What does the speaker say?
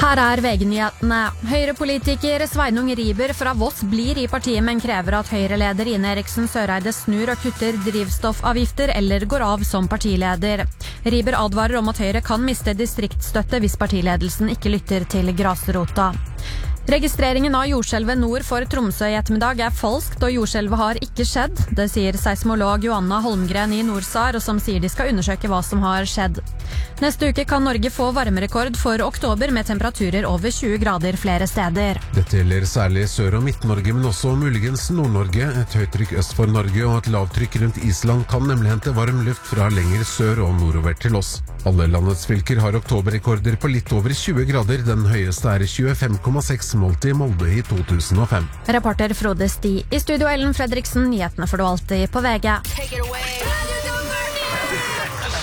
Her VG-nyhetene. Høyre-politiker Sveinung Riber fra Voss blir I partiet, men krever at Høyre-leder Ine Eriksen Søreide snur og kutter drivstoffavgifter eller går av som partileder. Riber advarer om at Høyre kan miste distriktsstøtte hvis partiledelsen ikke lytter til grasrota. Registreringen av jordskjelvet nord for Tromsø I ettermiddag falskt, og jordskjelvet har ikke skjedd. Det sier seismolog Joanna Holmgren I Norsar, og som sier de skal undersøke hva som har skjedd. Neste uke kan Norge få varmerekord for oktober med temperaturer over 20 grader flere steder. Dette gjelder særlig Sør- og Midt-Norge, men også muligens Nord-Norge. Et høytrykk øst for Norge og et lavtrykk rundt Island kan nemlig hente varm luft fra lenger sør og nordover til oss. Alle landets fylker har oktoberrekorder på litt over 20 grader. Den høyeste I 25,6 målt I Molde I 2005. Reporter Frode Sti I studio Ellen Fredriksen. Nyhetene får du alltid på VG.